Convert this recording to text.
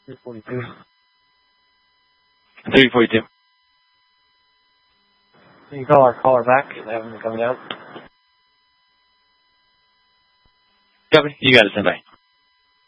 342. 342. Can you call our caller back and have him come down? Copy. You got it, Senpai.